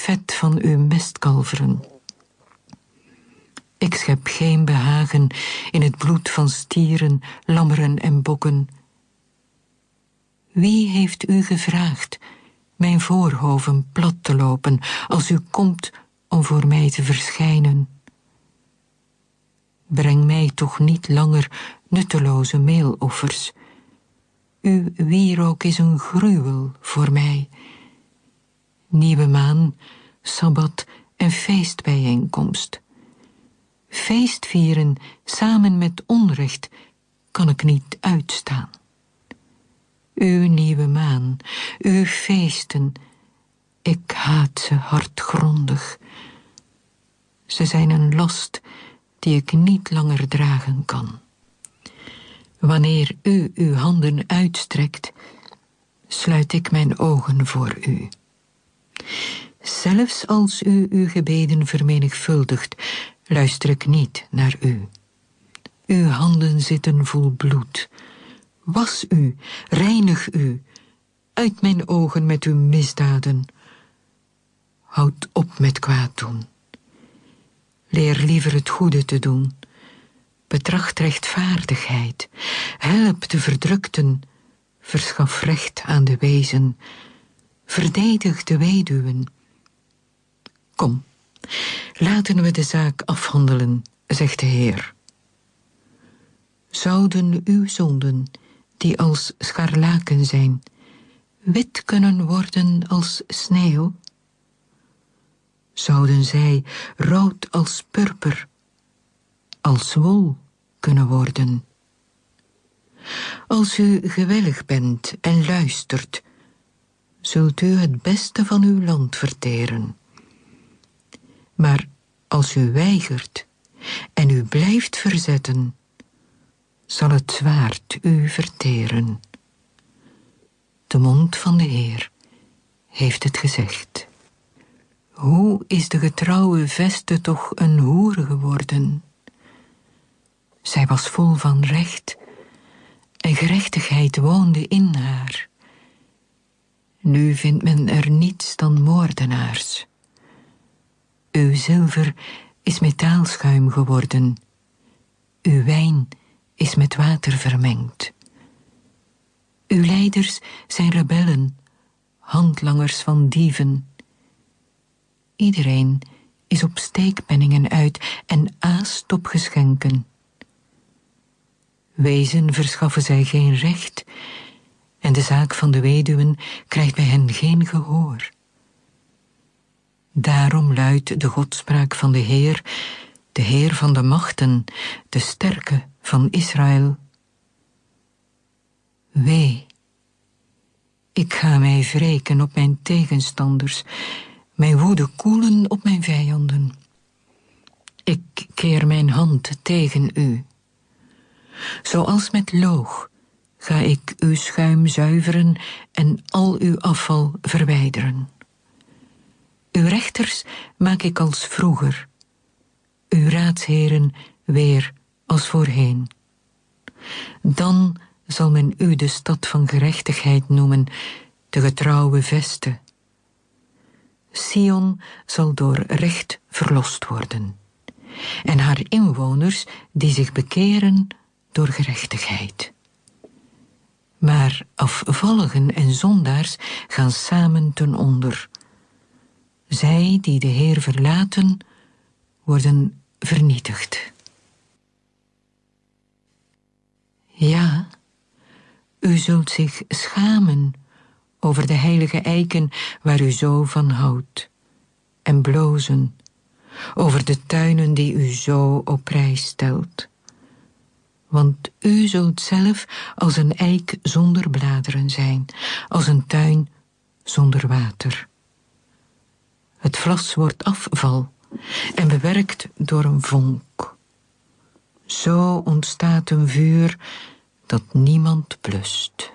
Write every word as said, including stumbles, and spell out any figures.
vet van uw mestkalveren. Ik schep geen behagen in het bloed van stieren, lammeren en bokken. Wie heeft u gevraagd mijn voorhoven plat te lopen als u komt om voor mij te verschijnen? Breng mij toch niet langer nutteloze meeloffers. Uw wierook is een gruwel voor mij. Nieuwe maan, sabbat en feestbijeenkomst. Feestvieren samen met onrecht kan ik niet uitstaan. Uw nieuwe maan, uw feesten, ik haat ze hartgrondig. Ze zijn een last die ik niet langer dragen kan. Wanneer u uw handen uitstrekt, sluit ik mijn ogen voor u. Zelfs als u uw gebeden vermenigvuldigt, luister ik niet naar u. Uw handen zitten vol bloed. Was u, reinig u, uit mijn ogen met uw misdaden. Houd op met kwaad doen. Leer liever het goede te doen. Betracht rechtvaardigheid. Help de verdrukten. Verschaf recht aan de wezen. Verdedig de weduwen. Kom, laten we de zaak afhandelen, zegt de Heer. Zouden uw zonden, die als scharlaken zijn, wit kunnen worden als sneeuw? Zouden zij rood als purper, als wol kunnen worden? Als u gewillig bent en luistert, zult u het beste van uw land verteren. Maar als u weigert en u blijft verzetten, zal het zwaard u verteren. De mond van de Heer heeft het gezegd. Hoe is de getrouwe veste toch een hoer geworden? Zij was vol van recht en gerechtigheid woonde in haar. Nu vindt men er niets dan moordenaars. Uw zilver is metaalschuim geworden. Uw wijn is met water vermengd. Uw leiders zijn rebellen, handlangers van dieven. Iedereen is op steekpenningen uit en aast op geschenken. Wezen verschaffen zij geen recht, en de zaak van de weduwen krijgt bij hen geen gehoor. Daarom luidt de godspraak van de Heer, de Heer van de machten, de sterke van Israël. Wee, ik ga mij wreken op mijn tegenstanders, mijn woede koelen op mijn vijanden. Ik keer mijn hand tegen u. Zoals met loog ga ik uw schuim zuiveren en al uw afval verwijderen. Uw rechters maak ik als vroeger, uw raadsheren weer als voorheen. Dan zal men u de stad van gerechtigheid noemen, de getrouwe veste. Sion zal door recht verlost worden, en haar inwoners die zich bekeren door gerechtigheid. Maar afvalligen en zondaars gaan samen ten onder. Zij die de Heer verlaten, worden vernietigd. Ja, u zult zich schamen over de heilige eiken waar u zo van houdt, en blozen over de tuinen die u zo op prijs stelt. Want u zult zelf als een eik zonder bladeren zijn, als een tuin zonder water. Het vlas wordt afval en bewerkt door een vonk. Zo ontstaat een vuur dat niemand blust.